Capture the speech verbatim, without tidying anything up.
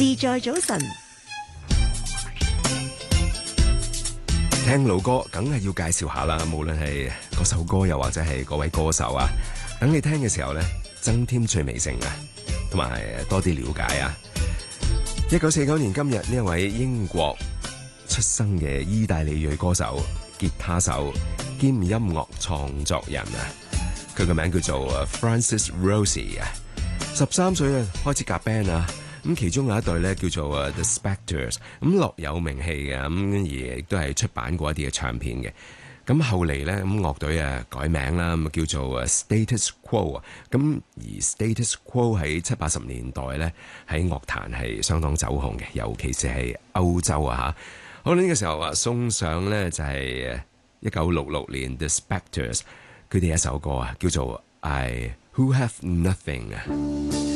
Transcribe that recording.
自在早晨， 聽老歌梗係要介紹下啦，無論係嗰首歌又或者係嗰位歌手啊，等你聽嘅時候呢，增添趣味性啊，同埋多啲了解啊。一九四九年今日呢一位英國出生嘅意大利裔歌手、吉他手兼音樂創作人啊，佢個名叫做 Francis Rossi 啊，十三歲啊開始夾 band 啊。咁其中有一隊咧叫做 The Spectors， 咁樂有名氣嘅，咁而亦都係出版過一啲嘅唱片嘅。咁後嚟咧，咁樂隊啊改名啦，咁叫做 Status Quo 啊。咁而 Status Quo 喺七八十年代咧喺樂壇係相當走紅嘅，尤其是係歐洲啊嚇。好啦，呢個時候啊送上咧就係一九六六年 The Spectors 佢哋一首歌啊，叫做 I Who Have Nothing 啊。